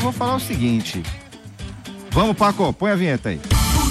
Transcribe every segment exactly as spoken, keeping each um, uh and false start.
vou falar o seguinte. Vamos, Paco, põe a vinheta aí.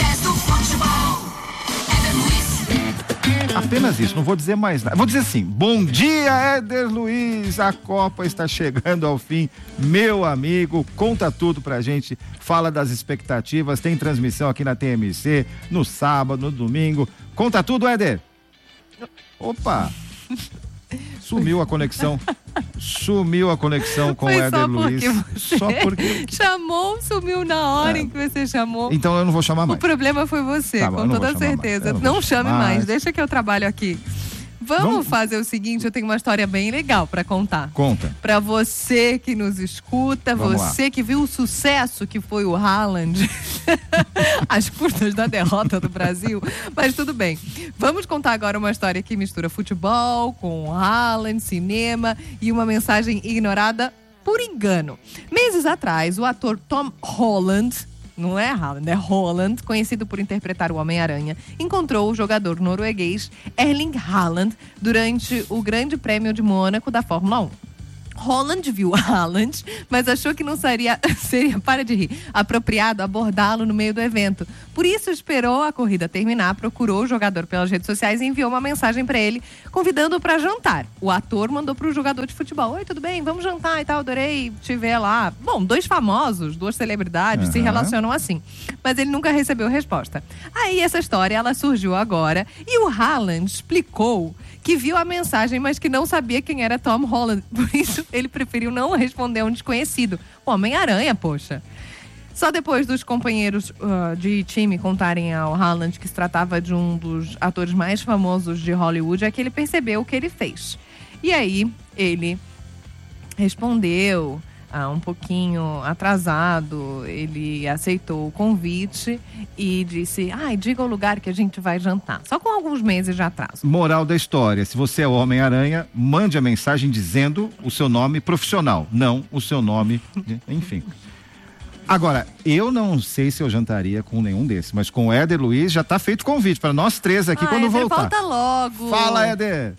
Apenas isso, não vou dizer mais nada. Vou dizer assim, bom dia, Éder Luiz, a Copa está chegando ao fim, meu amigo, conta tudo pra gente, fala das expectativas, tem transmissão aqui na T M C, no sábado, no domingo, conta tudo, Éder. Opa, sumiu a conexão, sumiu a conexão com o Éder Luiz. Só porque chamou, sumiu na hora é. em que você chamou. Então eu não vou chamar mais. O problema foi você, tá bom, com toda certeza. Não, não chame mais. mais, deixa que eu trabalho aqui. Vamos, Vamos fazer o seguinte, eu tenho uma história bem legal pra contar. Conta. Pra você que nos escuta, Vamos você lá. que viu o sucesso que foi o Haaland, as custas da derrota do Brasil, mas tudo bem. Vamos contar agora uma história que mistura futebol com Haaland, cinema e uma mensagem ignorada por engano. Meses atrás, o ator Tom Holland, não é Haaland, é Holland, conhecido por interpretar o Homem-Aranha, encontrou o jogador norueguês Erling Haaland durante o Grande Prêmio de Mônaco da Fórmula um. Holland viu Haaland, mas achou que não seria, seria, para de rir, apropriado abordá-lo no meio do evento. Por isso, esperou a corrida terminar, procurou o jogador pelas redes sociais e enviou uma mensagem para ele, convidando-o para jantar. O ator mandou para o jogador de futebol: oi, tudo bem? Vamos jantar e tal, adorei te ver lá. Bom, dois famosos, duas celebridades uhum. se relacionam assim. Mas ele nunca recebeu resposta. Aí essa história, ela surgiu agora e o Haaland explicou que viu a mensagem, mas que não sabia quem era Tom Holland. Por isso, ele preferiu não responder a um desconhecido. O Homem-Aranha, poxa. Só depois dos companheiros uh, de time contarem ao Haaland que se tratava de um dos atores mais famosos de Hollywood é que ele percebeu o que ele fez. E aí, ele respondeu uh, um pouquinho atrasado, ele aceitou o convite e disse, ai, diga o lugar que a gente vai jantar. Só com alguns meses de atraso. Moral da história, se você é o Homem-Aranha, mande a mensagem dizendo o seu nome profissional, não o seu nome, enfim. Agora, eu não sei se eu jantaria com nenhum desses, mas com o Éder Luiz já tá feito convite para nós três aqui ah, quando Éder, voltar. Volta logo. Fala, Éder.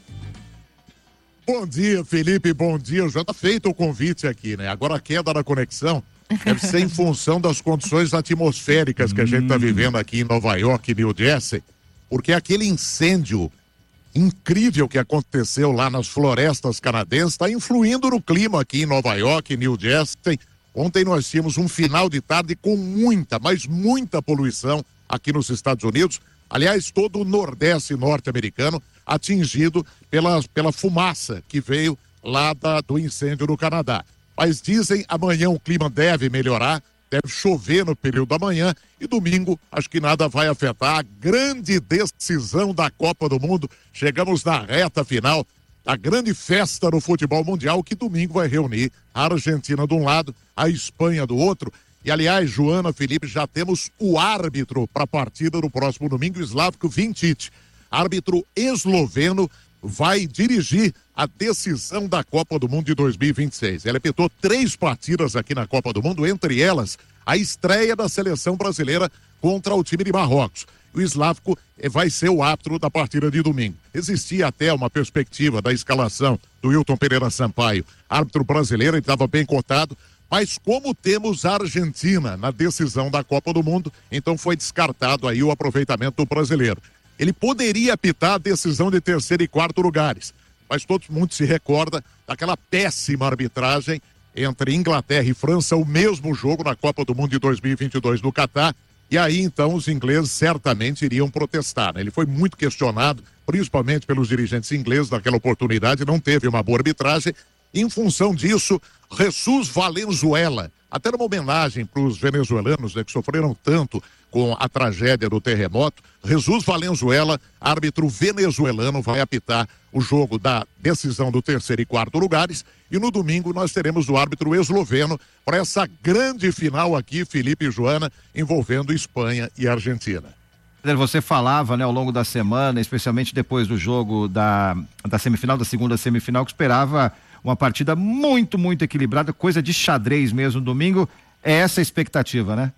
Bom dia, Felipe, bom dia. Já tá feito o convite aqui, né? Agora a queda da conexão deve ser em função das condições atmosféricas que a gente tá vivendo aqui em Nova York e New Jersey, porque aquele incêndio incrível que aconteceu lá nas florestas canadenses está influindo no clima aqui em Nova York e New Jersey. Ontem nós tínhamos um final de tarde com muita, mas muita poluição aqui nos Estados Unidos. Aliás, todo o nordeste norte-americano atingido pela, pela fumaça que veio lá da, do incêndio no Canadá. Mas dizem amanhã o clima deve melhorar, deve chover no período da manhã e domingo acho que nada vai afetar a grande decisão da Copa do Mundo. Chegamos na reta final. A grande festa no futebol mundial que domingo vai reunir a Argentina de um lado, a Espanha do outro. E aliás, Joana, Felipe, já temos o árbitro para a partida no próximo domingo, Slavko Vinčić. Árbitro esloveno vai dirigir a decisão da Copa do Mundo de dois mil e vinte e seis. Ele apitou três partidas aqui na Copa do Mundo, entre elas a estreia da seleção brasileira contra o time de Marrocos. O Slavko vai ser o árbitro da partida de domingo. Existia até uma perspectiva da escalação do Wilton Pereira Sampaio, árbitro brasileiro, ele estava bem cotado, mas como temos a Argentina na decisão da Copa do Mundo, então foi descartado aí o aproveitamento do brasileiro. Ele poderia apitar a decisão de terceiro e quarto lugares, mas todo mundo se recorda daquela péssima arbitragem entre Inglaterra e França, o mesmo jogo na Copa do Mundo de dois mil e vinte e dois no Catar. E aí, então, os ingleses certamente iriam protestar, né? Ele foi muito questionado, principalmente pelos dirigentes ingleses naquela oportunidade, não teve uma boa arbitragem. Em função disso, Jesus Valenzuela, até numa homenagem para os venezuelanos, né, que sofreram tanto com a tragédia do terremoto, Jesus Valenzuela, árbitro venezuelano, vai apitar o jogo da decisão do terceiro e quarto lugares. E no domingo nós teremos o árbitro esloveno para essa grande final aqui, Felipe e Joana, envolvendo Espanha e Argentina. Você falava, né, ao longo da semana, especialmente depois do jogo da, da semifinal, da segunda semifinal, que esperava uma partida muito, muito equilibrada, coisa de xadrez mesmo, domingo. É essa a expectativa, né?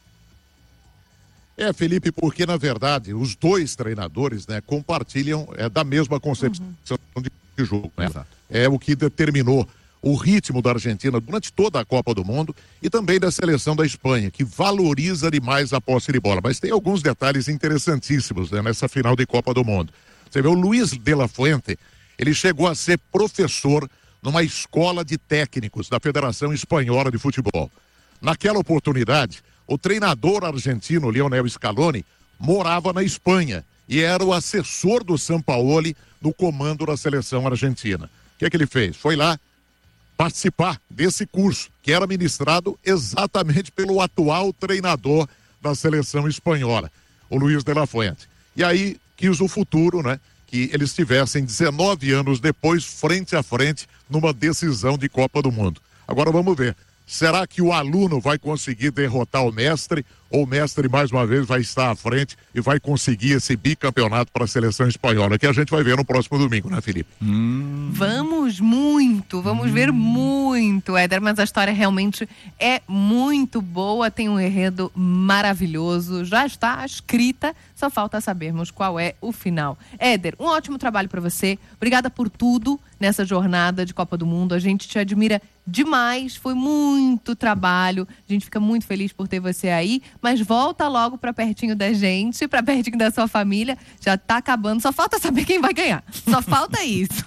É, Felipe, porque na verdade os dois treinadores, né, compartilham é, da mesma concepção uhum. de jogo, né? Exato. É o que determinou o ritmo da Argentina durante toda a Copa do Mundo e também da seleção da Espanha, que valoriza demais a posse de bola. Mas tem alguns detalhes interessantíssimos, né, nessa final de Copa do Mundo. Você vê, o Luis de la Fuente, ele chegou a ser professor numa escola de técnicos da Federação Espanhola de Futebol. Naquela oportunidade, o treinador argentino Lionel Scaloni morava na Espanha e era o assessor do Sampaoli no comando da seleção argentina. O que é que ele fez? Foi lá participar desse curso, que era ministrado exatamente pelo atual treinador da seleção espanhola, o Luis de la Fuente. E aí quis o futuro, né? Que eles tivessem dezenove anos depois, frente a frente, numa decisão de Copa do Mundo. Agora vamos ver. Será que o aluno vai conseguir derrotar o mestre ou o mestre mais uma vez vai estar à frente e vai conseguir esse bicampeonato para a seleção espanhola, que a gente vai ver no próximo domingo, né, Felipe? Hum. Vamos muito, vamos hum. ver muito, Éder, mas a história realmente é muito boa, tem um enredo maravilhoso, já está escrita, só falta sabermos qual é o final. Éder, um ótimo trabalho para você, obrigada por tudo nessa jornada de Copa do Mundo, a gente te admira demais, foi muito trabalho, a gente fica muito feliz por ter você aí, mas volta logo para pertinho da gente, para pertinho da sua família, já tá acabando, só falta saber quem vai ganhar, só falta isso.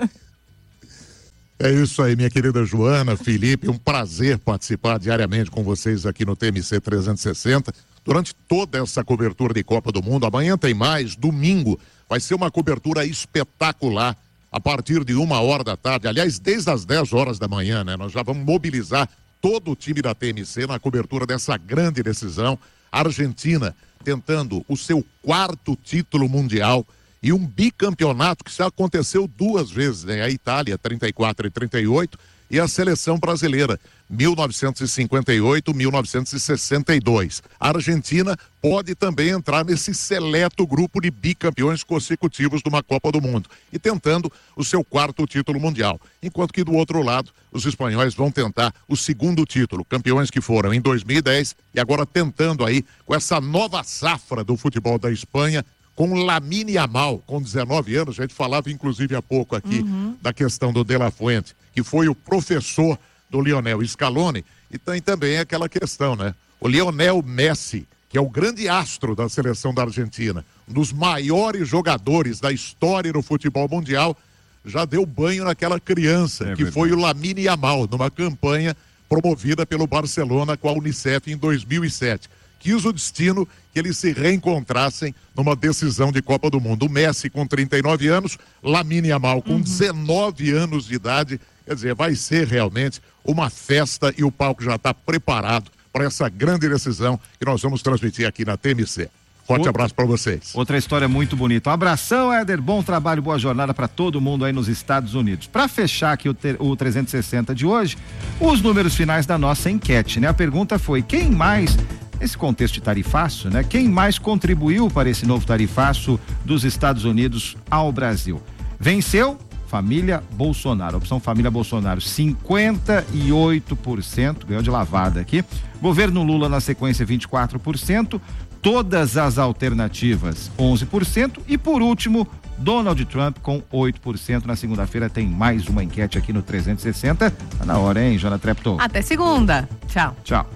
É isso aí, minha querida Joana, Felipe, um prazer participar diariamente com vocês aqui no T M C trezentos e sessenta, durante toda essa cobertura de Copa do Mundo. Amanhã tem mais, domingo vai ser uma cobertura espetacular, a partir de uma hora da tarde, aliás, desde as dez horas da manhã, né? Nós já vamos mobilizar todo o time da T M C na cobertura dessa grande decisão. A Argentina tentando o seu quarto título mundial e um bicampeonato que já aconteceu duas vezes, né? A Itália, trinta e quatro e trinta e oito, e a seleção brasileira, mil novecentos e cinquenta e oito, mil novecentos e sessenta e dois. A Argentina pode também entrar nesse seleto grupo de bicampeões consecutivos de uma Copa do Mundo e tentando o seu quarto título mundial. Enquanto que do outro lado, os espanhóis vão tentar o segundo título, campeões que foram em dois mil e dez e agora tentando aí com essa nova safra do futebol da Espanha, com Lamine Yamal, com dezenove anos, a gente falava inclusive há pouco aqui uhum. da questão do De La Fuente, que foi o professor do Lionel Scaloni, e tem também aquela questão, né? O Lionel Messi, que é o grande astro da seleção da Argentina, um dos maiores jogadores da história do futebol mundial, já deu banho naquela criança, é que verdade. Foi o Lamine Yamal, numa campanha promovida pelo Barcelona com a Unicef em dois mil e sete. Quis o destino que eles se reencontrassem numa decisão de Copa do Mundo. O Messi com trinta e nove anos, Lamine Yamal com uhum. dezenove anos de idade. Quer dizer, vai ser realmente uma festa e o palco já está preparado para essa grande decisão que nós vamos transmitir aqui na T M C. Forte outra, abraço para vocês. Outra história muito bonita. Um abração, Éder. Bom trabalho, boa jornada para todo mundo aí nos Estados Unidos. Para fechar aqui o, ter, o trezentos e sessenta de hoje, os números finais da nossa enquete, né? A pergunta foi: quem mais, nesse contexto de tarifaço, né? Quem mais contribuiu para esse novo tarifaço dos Estados Unidos ao Brasil? Venceu família Bolsonaro. Opção família Bolsonaro, cinquenta e oito por cento, ganhou de lavada aqui. Governo Lula na sequência, vinte e quatro por cento. Todas as alternativas, onze por cento. E por último, Donald Trump com oito por cento. Na segunda-feira tem mais uma enquete aqui no trezentos e sessenta. Tá na hora, hein, Jona Treptow? Até segunda. Tchau. Tchau.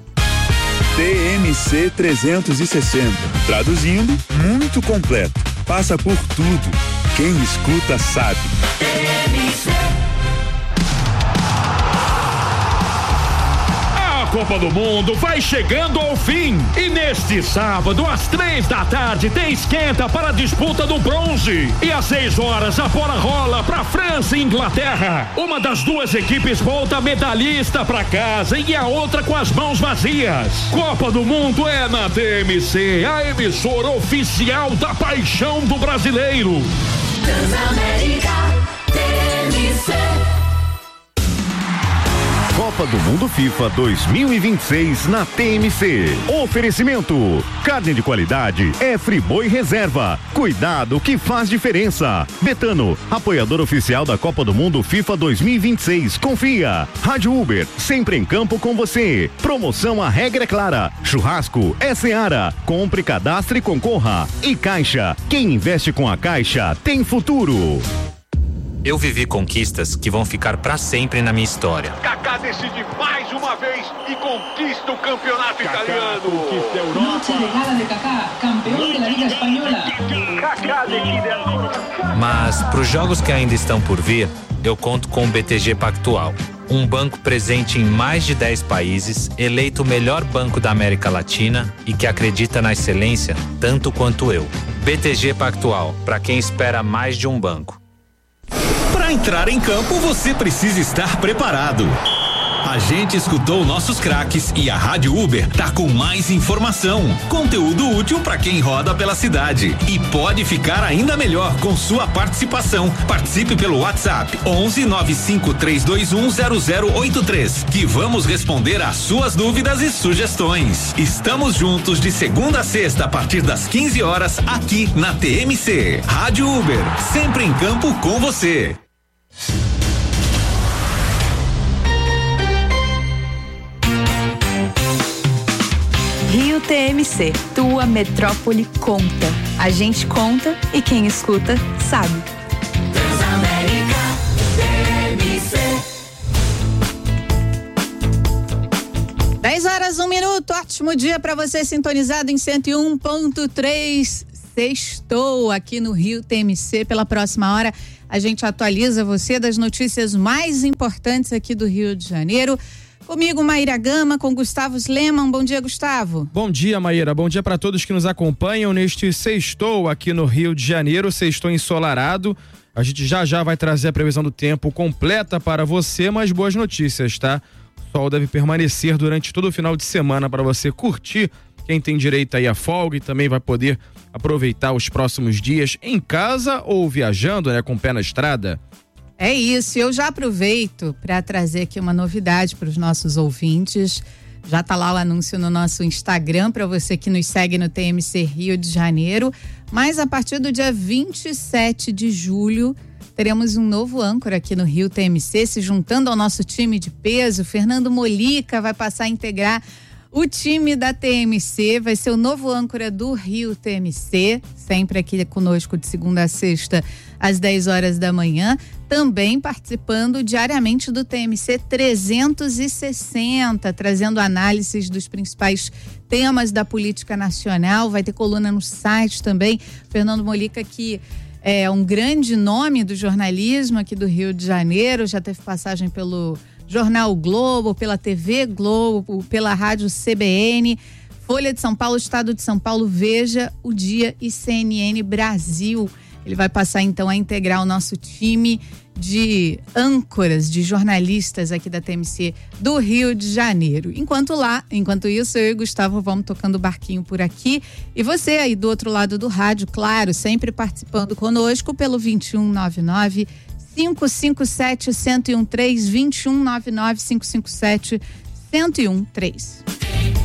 T M C trezentos e sessenta. Traduzindo, muito completo. Passa por tudo. Quem escuta sabe. T M C. A Copa do Mundo vai chegando ao fim e neste sábado às três da tarde tem esquenta para a disputa do bronze e às seis horas a bola rola para França e Inglaterra. Uma das duas equipes volta medalhista para casa e a outra com as mãos vazias. Copa do Mundo é na T M C, a emissora oficial da paixão do brasileiro. Transamérica T M C. Copa do Mundo FIFA dois mil e vinte e seis na T M C. Oferecimento: carne de qualidade é Friboi Reserva. Cuidado que faz diferença. Betano, apoiador oficial da Copa do Mundo FIFA dois mil e vinte e seis. Confia. Rádio Uber, sempre em campo com você. Promoção A Regra é Clara. Churrasco é Seara. Compre, cadastre e concorra. E Caixa, quem investe com a Caixa tem futuro. Eu vivi conquistas que vão ficar pra sempre na minha história. Kaká decide mais uma vez e conquista o campeonato Kaká italiano. Conquista a Europa. Noche de gala de Kaká, campeão da Liga Espanhola. Kaká decide ancora. Mas pros jogos que ainda estão por vir, eu conto com o B T G Pactual. Um banco presente em mais de dez países, eleito o melhor banco da América Latina e que acredita na excelência tanto quanto eu. B T G Pactual, para quem espera mais de um banco. Para entrar em campo, você precisa estar preparado. A gente escutou nossos craques e a Rádio Uber tá com mais informação, conteúdo útil para quem roda pela cidade e pode ficar ainda melhor com sua participação. Participe pelo WhatsApp onze nove cinco três dois um zero zero oito três, que vamos responder às suas dúvidas e sugestões. Estamos juntos de segunda a sexta a partir das quinze horas aqui na T M C. Rádio Uber, sempre em campo com você. Rio T M C, tua metrópole conta. A gente conta e quem escuta sabe. Transamérica T M C. dez horas, um minuto. Ótimo dia para você sintonizado em cento e um ponto três. Sextou aqui no Rio T M C. Pela próxima hora, a gente atualiza você das notícias mais importantes aqui do Rio de Janeiro. Comigo, Maíra Gama, com Gustavo Sleman. Bom dia, Gustavo. Bom dia, Maíra. Bom dia para todos que nos acompanham neste sextou aqui no Rio de Janeiro, sextou ensolarado. A gente já já vai trazer a previsão do tempo completa para você, mas boas notícias, tá? O sol deve permanecer durante todo o final de semana para você curtir. Quem tem direito aí a folga e também vai poder aproveitar os próximos dias em casa ou viajando, né, com o pé na estrada. É isso, eu já aproveito para trazer aqui uma novidade para os nossos ouvintes. Já tá lá o anúncio no nosso Instagram para você que nos segue no T M C Rio de Janeiro. Mas a partir do dia vinte e sete de julho, teremos um novo âncora aqui no Rio T M C, se juntando ao nosso time de peso. Fernando Molica vai passar a integrar o time da T M C, vai ser o novo âncora do Rio T M C, sempre aqui conosco de segunda a sexta, às dez horas da manhã, também participando diariamente do T M C trezentos e sessenta, trazendo análises dos principais temas da política nacional. Vai ter coluna no site também. Fernando Molica, que é um grande nome do jornalismo aqui do Rio de Janeiro, já teve passagem pelo Jornal Globo, pela T V Globo, pela Rádio C B N, Folha de São Paulo, Estado de São Paulo, Veja, O Dia e C N N Brasil. Ele vai passar então a integrar o nosso time de âncoras, de jornalistas aqui da T M C do Rio de Janeiro. Enquanto lá, enquanto isso, eu e Gustavo vamos tocando o barquinho por aqui. E você aí do outro lado do rádio, claro, sempre participando conosco pelo vinte e um noventa e nove, cinco cinco sete, um zero um três, vinte e um noventa e nove, cinco cinco sete, um zero um três.